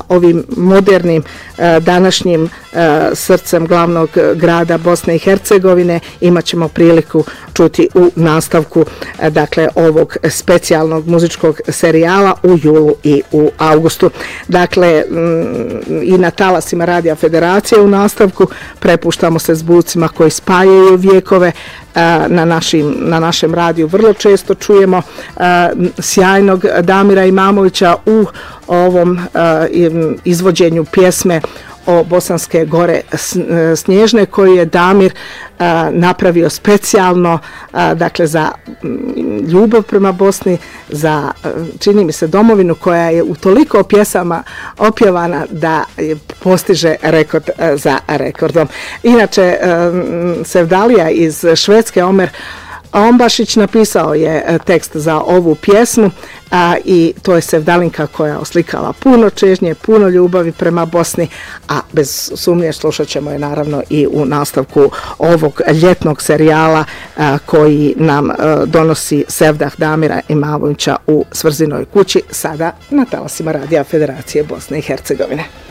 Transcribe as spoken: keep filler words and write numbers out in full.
ovim modernim današnjim srcem glavnog grada Bosne i Hercegovine imat ćemo priliku čuti u nastavku dakle ovog specijalnog muzičkog serijala u julu i u augustu. Dakle, i na talasima Radija Federacije u nastavku prepuštamo se zvucima koji spajaju vijekove. Na, našim, na našem radiju vrlo često čujemo uh, sjajnog Damira Imamovića u ovom uh, izvođenju pjesme o Bosanske gore Snježne koju je Damir uh, napravio specijalno uh, dakle za um, ljubav prema Bosni, za uh, čini mi se domovinu koja je u toliko pjesama opjevana da postiže rekord uh, za rekordom. Inače, uh, Sevdalija iz Švedske, Omer Ombašić, napisao je tekst za ovu pjesmu a, i to je Sevdalinka koja oslikava puno čežnje, puno ljubavi prema Bosni, a bez sumnje slušat ćemo je naravno i u nastavku ovog ljetnog serijala a, koji nam a, donosi Sevdah Damira Imamovića u Svrzinoj kući, sada na talasima Radija Federacije Bosne i Hercegovine.